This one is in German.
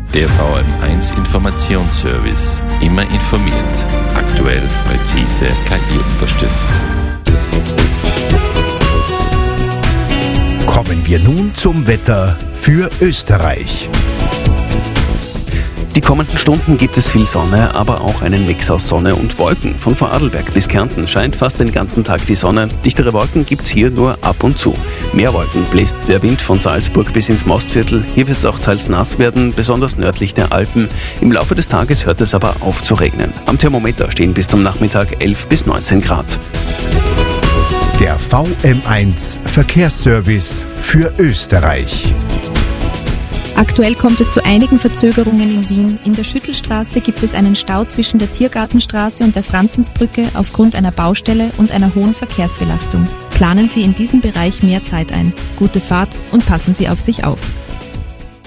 Der VM1 Informationsservice. Immer informiert. Aktuell, präzise, KI unterstützt. Kommen wir nun zum Wetter für Österreich. Die kommenden Stunden gibt es viel Sonne, aber auch einen Mix aus Sonne und Wolken. Von Vorarlberg bis Kärnten scheint fast den ganzen Tag die Sonne. Dichtere Wolken gibt's hier nur ab und zu. Mehr Wolken bläst der Wind von Salzburg bis ins Mostviertel. Hier wird's auch teils nass werden, besonders nördlich der Alpen. Im Laufe des Tages hört es aber auf zu regnen. Am Thermometer stehen bis zum Nachmittag 11 bis 19 Grad. Der VM1 Verkehrsservice für Österreich. Aktuell kommt es zu einigen Verzögerungen in Wien. In der Schüttelstraße gibt es einen Stau zwischen der Tiergartenstraße und der Franzensbrücke aufgrund einer Baustelle und einer hohen Verkehrsbelastung. Planen Sie in diesem Bereich mehr Zeit ein. Gute Fahrt und passen Sie auf sich auf.